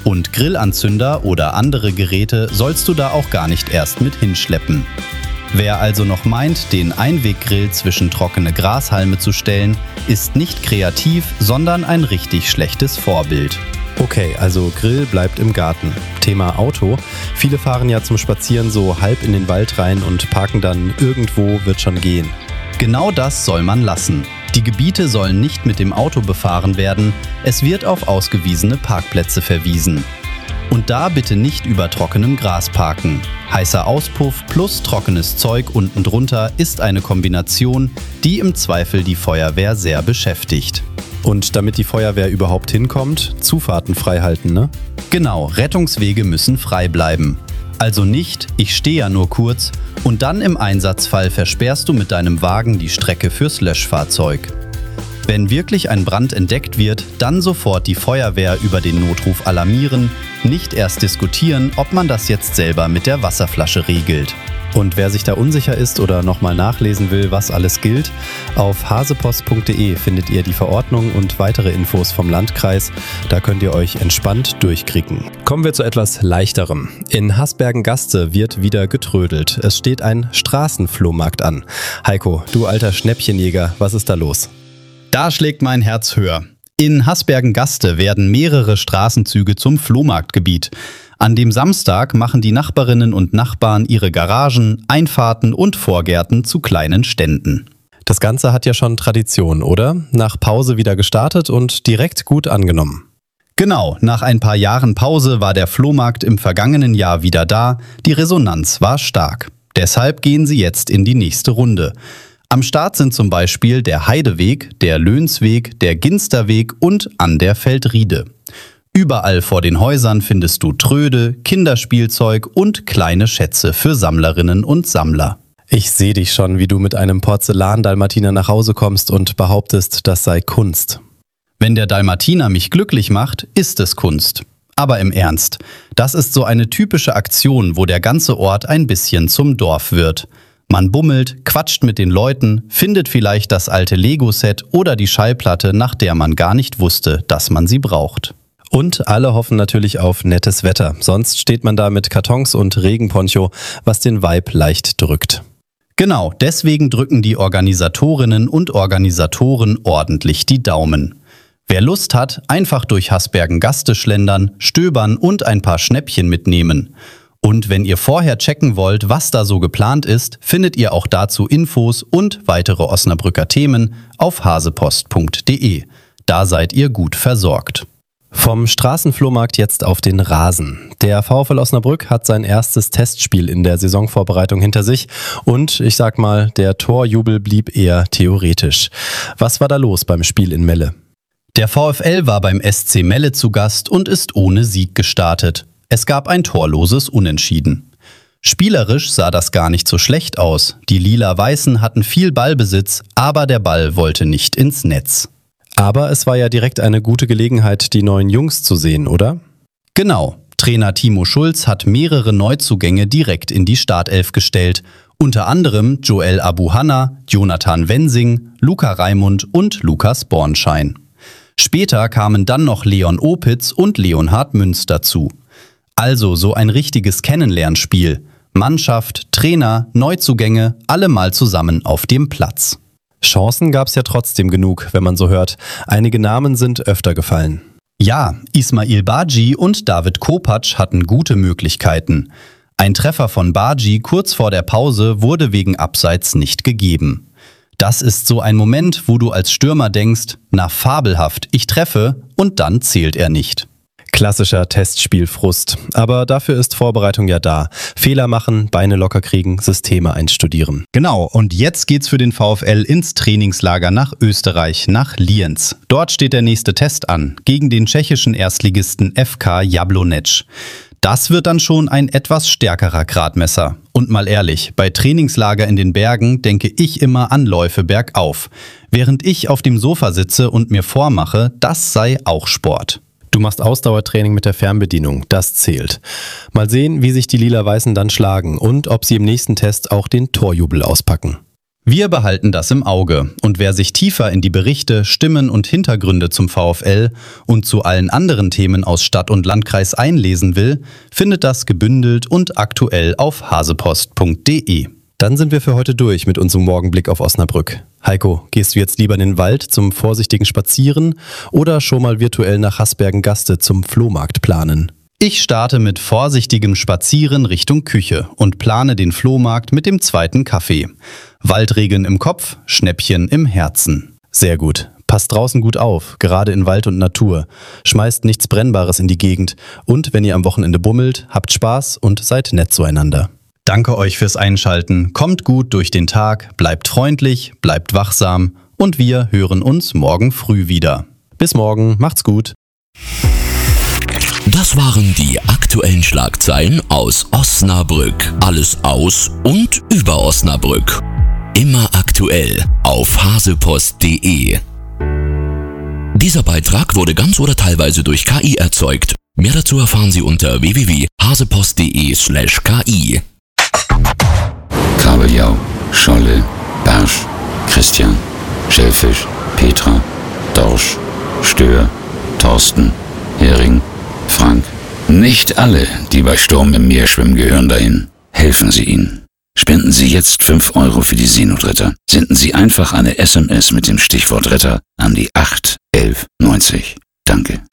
Und Grillanzünder oder andere Geräte sollst du da auch gar nicht erst mit hinschleppen. Wer also noch meint, den Einweggrill zwischen trockene Grashalme zu stellen, ist nicht kreativ, sondern ein richtig schlechtes Vorbild. Okay, also Grill bleibt im Garten. Thema Auto. Viele fahren ja zum Spazieren so halb in den Wald rein und parken dann irgendwo, wird schon gehen. Genau das soll man lassen. Die Gebiete sollen nicht mit dem Auto befahren werden, es wird auf ausgewiesene Parkplätze verwiesen. Und da bitte nicht über trockenem Gras parken. Heißer Auspuff plus trockenes Zeug unten drunter ist eine Kombination, die im Zweifel die Feuerwehr sehr beschäftigt. Und damit die Feuerwehr überhaupt hinkommt, Zufahrten frei halten, ne? Genau, Rettungswege müssen frei bleiben. Also nicht, ich stehe ja nur kurz und dann im Einsatzfall versperrst du mit deinem Wagen die Strecke fürs Löschfahrzeug. Wenn wirklich ein Brand entdeckt wird, dann sofort die Feuerwehr über den Notruf alarmieren, nicht erst diskutieren, ob man das jetzt selber mit der Wasserflasche regelt. Und wer sich da unsicher ist oder nochmal nachlesen will, was alles gilt, auf hasepost.de findet ihr die Verordnung und weitere Infos vom Landkreis. Da könnt ihr euch entspannt durchklicken. Kommen wir zu etwas Leichterem. In Hasbergen-Gaste wird wieder getrödelt. Es steht ein Straßenflohmarkt an. Heiko, du alter Schnäppchenjäger, was ist da los? Da schlägt mein Herz höher. In Hasbergen-Gaste werden mehrere Straßenzüge zum Flohmarktgebiet. An dem Samstag machen die Nachbarinnen und Nachbarn ihre Garagen, Einfahrten und Vorgärten zu kleinen Ständen. Das Ganze hat ja schon Tradition, oder? Nach Pause wieder gestartet und direkt gut angenommen. Genau, nach ein paar Jahren Pause war der Flohmarkt im vergangenen Jahr wieder da. Die Resonanz war stark. Deshalb gehen sie jetzt in die nächste Runde. Am Start sind zum Beispiel der Heideweg, der Löhnsweg, der Ginsterweg und an der Feldriede. Überall vor den Häusern findest du Tröde, Kinderspielzeug und kleine Schätze für Sammlerinnen und Sammler. Ich sehe dich schon, wie du mit einem Porzellan-Dalmatiner nach Hause kommst und behauptest, das sei Kunst. Wenn der Dalmatiner mich glücklich macht, ist es Kunst. Aber im Ernst, das ist so eine typische Aktion, wo der ganze Ort ein bisschen zum Dorf wird. Man bummelt, quatscht mit den Leuten, findet vielleicht das alte Lego-Set oder die Schallplatte, nach der man gar nicht wusste, dass man sie braucht. Und alle hoffen natürlich auf nettes Wetter, sonst steht man da mit Kartons und Regenponcho, was den Vibe leicht drückt. Genau, deswegen drücken die Organisatorinnen und Organisatoren ordentlich die Daumen. Wer Lust hat, einfach durch Hasbergen-Gaste schlendern, stöbern und ein paar Schnäppchen mitnehmen. Und wenn ihr vorher checken wollt, was da so geplant ist, findet ihr auch dazu Infos und weitere Osnabrücker Themen auf hasepost.de. Da seid ihr gut versorgt. Vom Straßenflohmarkt jetzt auf den Rasen. Der VfL Osnabrück hat sein erstes Testspiel in der Saisonvorbereitung hinter sich und ich sag mal, der Torjubel blieb eher theoretisch. Was war da los beim Spiel in Melle? Der VfL war beim SC Melle zu Gast und ist ohne Sieg gestartet. Es gab ein torloses Unentschieden. Spielerisch sah das gar nicht so schlecht aus. Die Lila-Weißen hatten viel Ballbesitz, aber der Ball wollte nicht ins Netz. Aber es war ja direkt eine gute Gelegenheit, die neuen Jungs zu sehen, oder? Genau. Trainer Timo Schulz hat mehrere Neuzugänge direkt in die Startelf gestellt. Unter anderem Joel Abuhanna, Jonathan Wensing, Luca Raimund und Lukas Bornschein. Später kamen dann noch Leon Opitz und Leonhard Münz dazu. Also so ein richtiges Kennenlernspiel. Mannschaft, Trainer, Neuzugänge, alle mal zusammen auf dem Platz. Chancen gab's ja trotzdem genug, wenn man so hört. Einige Namen sind öfter gefallen. Ja, Ismail Badji und David Kopacz hatten gute Möglichkeiten. Ein Treffer von Badji kurz vor der Pause wurde wegen Abseits nicht gegeben. Das ist so ein Moment, wo du als Stürmer denkst, na fabelhaft, ich treffe und dann zählt er nicht. Klassischer Testspielfrust. Aber dafür ist Vorbereitung ja da. Fehler machen, Beine locker kriegen, Systeme einstudieren. Genau, und jetzt geht's für den VfL ins Trainingslager nach Österreich, nach Lienz. Dort steht der nächste Test an, gegen den tschechischen Erstligisten FK Jablonec. Das wird dann schon ein etwas stärkerer Gradmesser. Und mal ehrlich, bei Trainingslager in den Bergen denke ich immer an Läufe bergauf. Während ich auf dem Sofa sitze und mir vormache, das sei auch Sport. Du machst Ausdauertraining mit der Fernbedienung, das zählt. Mal sehen, wie sich die Lila-Weißen dann schlagen und ob sie im nächsten Test auch den Torjubel auspacken. Wir behalten das im Auge und wer sich tiefer in die Berichte, Stimmen und Hintergründe zum VfL und zu allen anderen Themen aus Stadt und Landkreis einlesen will, findet das gebündelt und aktuell auf hasepost.de. Dann sind wir für heute durch mit unserem Morgenblick auf Osnabrück. Heiko, gehst du jetzt lieber in den Wald zum vorsichtigen Spazieren oder schon mal virtuell nach Hasbergen-Gaste zum Flohmarkt planen? Ich starte mit vorsichtigem Spazieren Richtung Küche und plane den Flohmarkt mit dem zweiten Kaffee. Waldregeln im Kopf, Schnäppchen im Herzen. Sehr gut. Passt draußen gut auf, gerade in Wald und Natur. Schmeißt nichts Brennbares in die Gegend. Und wenn ihr am Wochenende bummelt, habt Spaß und seid nett zueinander. Danke euch fürs Einschalten. Kommt gut durch den Tag, bleibt freundlich, bleibt wachsam und wir hören uns morgen früh wieder. Bis morgen, macht's gut. Das waren die aktuellen Schlagzeilen aus Osnabrück. Alles aus und über Osnabrück. Immer aktuell auf hasepost.de. Dieser Beitrag wurde ganz oder teilweise durch KI erzeugt. Mehr dazu erfahren Sie unter www.hasepost.de/KI. Kabeljau, Scholle, Barsch, Christian, Schellfisch, Petra, Dorsch, Stör, Thorsten, Hering, Frank. Nicht alle, die bei Sturm im Meer schwimmen, gehören dahin. Helfen Sie ihnen. Spenden Sie jetzt 5 Euro für die Seenotretter. Senden Sie einfach eine SMS mit dem Stichwort Retter an die 8 11 90. Danke.